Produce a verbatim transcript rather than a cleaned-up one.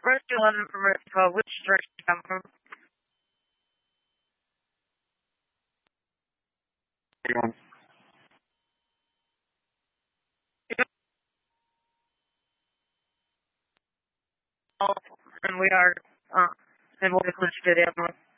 Rescue eleven from Rescue twelve, which direction you come from? And we are, uh, and we'll be closer to the other one.